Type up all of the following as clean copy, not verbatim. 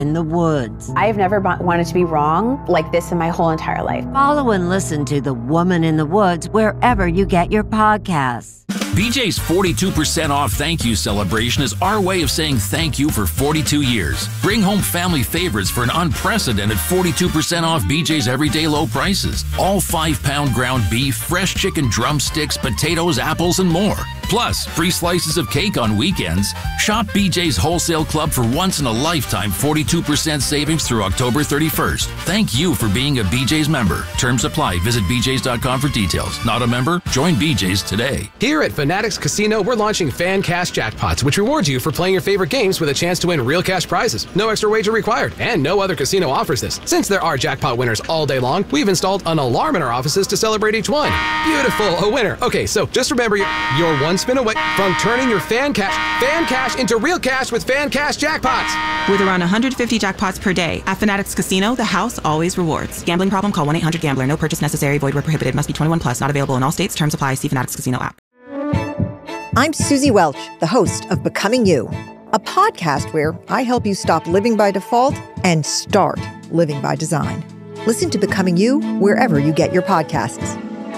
in the Woods. I've never wanted to be wrong like this in my whole entire life. Follow and listen to The Woman in the Woods wherever you get your podcasts. BJ's 42% off thank you celebration is our way of saying thank you for 42 years. Bring home family favorites for an unprecedented 42% off BJ's everyday low prices. All 5-pound ground beef, fresh chicken drumsticks, potatoes, apples, and more. Plus, free slices of cake on weekends. Shop BJ's Wholesale Club for once-in-a-lifetime 42% savings through October 31st. Thank you for being a BJ's member. Terms apply. Visit bjs.com for details. Not a member? Join BJ's today. Here at Fanatics Casino, we're launching Fan Cash Jackpots, which rewards you for playing your favorite games with a chance to win real cash prizes. No extra wager required, and no other casino offers this. Since there are jackpot winners all day long, we've installed an alarm in our offices to celebrate each one. Beautiful, a winner. Okay, so just remember, you're one spin away from turning your fan cash into real cash with Fan Cash Jackpots. With around 150 jackpots per day, at Fanatics Casino, the house always rewards. Gambling problem? Call 1-800-GAMBLER. No purchase necessary. Void where prohibited. Must be 21 plus. Not available in all states. Terms apply. See Fanatics Casino app. I'm Susie Welch, the host of Becoming You, a podcast where I help you stop living by default and start living by design. Listen to Becoming You wherever you get your podcasts.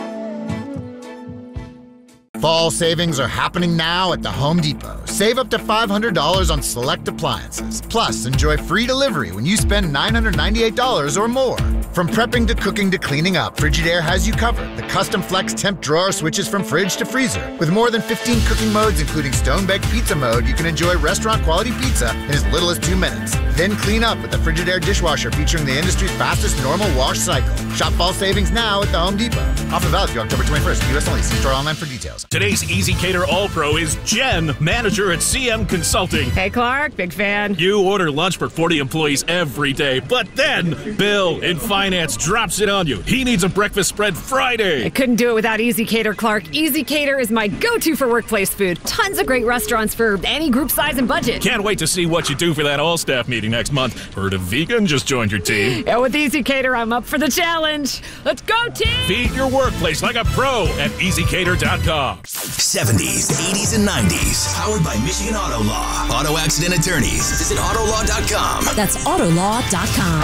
Fall savings are happening now at the Home Depot. Save up to $500 on select appliances. Plus, enjoy free delivery when you spend $998 or more. From prepping to cooking to cleaning up, Frigidaire has you covered. The custom flex temp drawer switches from fridge to freezer. With more than 15 cooking modes, including stone-baked pizza mode, you can enjoy restaurant-quality pizza in as little as 2 minutes. Then clean up with the Frigidaire dishwasher featuring the industry's fastest normal wash cycle. Shop fall savings now at the Home Depot. Offer valid through October 21st. U.S. only. See store online for details. Today's ezCater All-Pro is Jen, manager at CM Consulting. Hey, Clark, big fan. You order lunch for 40 employees every day, but then Bill in finance drops it on you. He needs a breakfast spread Friday. I couldn't do it without ezCater, Clark. ezCater is my go-to for workplace food. Tons of great restaurants for any group size and budget. Can't wait to see what you do for that all-staff meeting next month. Heard a vegan just joined your team. Yeah, with ezCater, I'm up for the challenge. Let's go, team! Feed your workplace like a pro at ezCater.com. 70s, 80s, and 90s. Powered by Michigan Auto Law. Auto accident attorneys. Visit Autolaw.com. That's Autolaw.com.